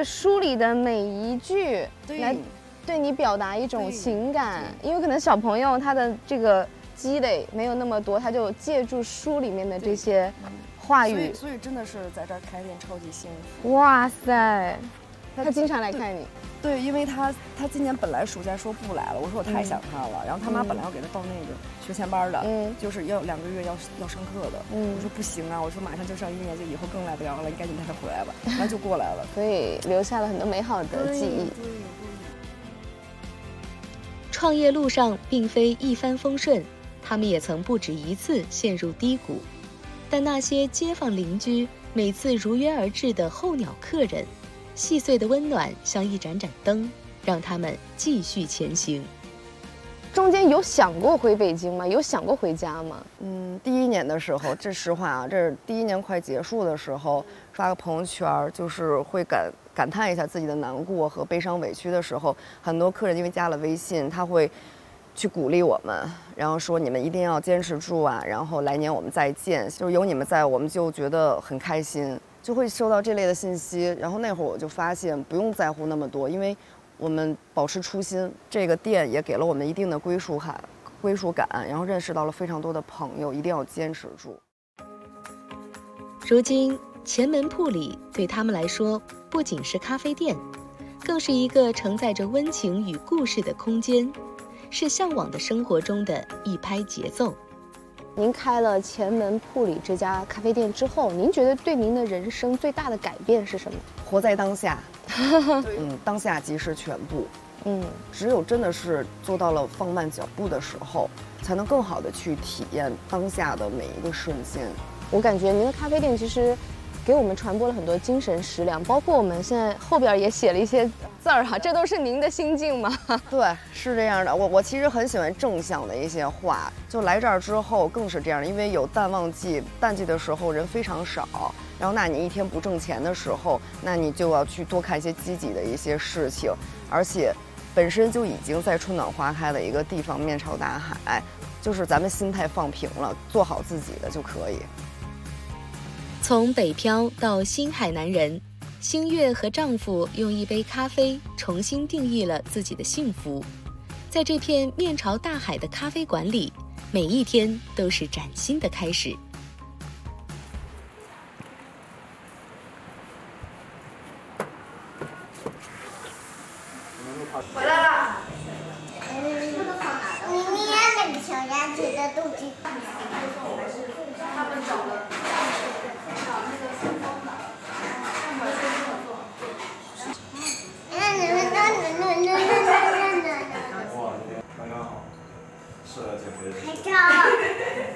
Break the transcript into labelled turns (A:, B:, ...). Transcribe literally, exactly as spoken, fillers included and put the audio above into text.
A: 书里的每一句来对你表达一种情感，因为可能小朋友他的这个积累没有那么多，他就借助书里面的这些话语，
B: 所以所以真的是在这儿开店超级幸福。
A: 哇塞，他经常来看你。
B: 对，因为他他今年本来暑假说不来了，我说我太想他了，嗯、然后他妈本来要给他报那个学前班的，嗯，就是要两个月要要上课的，嗯，我说不行啊，我说马上就上一年级，以后更来不了了，你赶紧带他回来吧，然后就过来了，
A: 所以留下了很多美好的记忆。
C: 创业路上并非一帆风顺，他们也曾不止一次陷入低谷，但那些街坊邻居每次如约而至的候鸟客人，细碎的温暖像一盏盏灯，让他们继续前行。
A: 中间有想过回北京吗？有想过回家吗？
B: 嗯，第一年的时候，这实话啊，这是第一年快结束的时候，刷个朋友圈，就是会感感叹一下自己的难过和悲伤委屈的时候，很多客人因为加了微信，他会去鼓励我们，然后说你们一定要坚持住啊，然后来年我们再见，就是有你们在，我们就觉得很开心。就会收到这类的信息，然后那会儿我就发现不用在乎那么多，因为我们保持初心，这个店也给了我们一定的归属感，归属感，然后认识到了非常多的朋友，一定要坚持住。
C: 如今前门铺里对他们来说不仅是咖啡店，更是一个承载着温情与故事的空间，是向往的生活中的一拍节奏。
A: 您开了前门铺里这家咖啡店之后，您觉得对您的人生最大的改变是什么？
B: 活在当下，嗯，当下即是全部，嗯，只有真的是做到了放慢脚步的时候，才能更好的去体验当下的每一个瞬间。
A: 我感觉您的咖啡店其实给我们传播了很多精神食粮，包括我们现在后边也写了一些字儿哈，这都是您的心境吗？
B: 对，是这样的。我我其实很喜欢正向的一些话，就来这儿之后更是这样的，因为有淡旺季，淡季的时候人非常少，然后那你一天不挣钱的时候，那你就要去多看一些积极的一些事情，而且本身就已经在春暖花开的一个地方，面朝大海，就是咱们心态放平了，做好自己的就可以。
C: 从北漂到新海南人，星月和丈夫用一杯咖啡重新定义了自己的幸福。在这片面朝大海的咖啡馆里，每一天都是崭新的开始。
D: 回来啦！你捏那个小鸭子的肚子。他们找了。
E: 哇，刚刚好，适合减肥的。
D: 拍照。